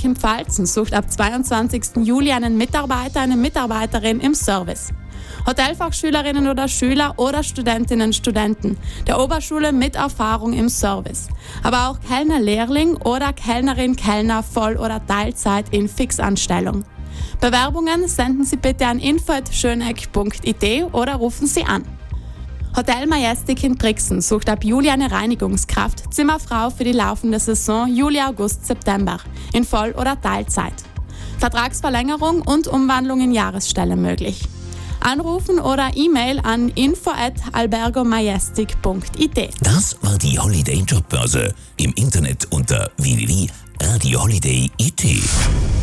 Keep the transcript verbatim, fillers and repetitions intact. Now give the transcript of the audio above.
Majestic in Pfalzen sucht ab zweiundzwanzigsten Juli einen Mitarbeiter, eine Mitarbeiterin im Service. Hotelfachschülerinnen oder Schüler oder Studentinnen, Studenten der Oberschule mit Erfahrung im Service. Aber auch Kellner-Lehrling oder Kellnerin, Kellner Voll- oder Teilzeit in Fixanstellung. Bewerbungen senden Sie bitte an info at schöneck punkt i t oder rufen Sie an. Hotel Majestic in Brixen sucht ab Juli eine Reinigungskraft, Zimmerfrau für die laufende Saison Juli, August, September in Voll- oder Teilzeit. Vertragsverlängerung und Umwandlung in Jahresstelle möglich. Anrufen oder E-Mail an info at albergo majestic punkt i t. Das war die Holiday Jobbörse. Im Internet unter w w w punkt radio holiday punkt i t.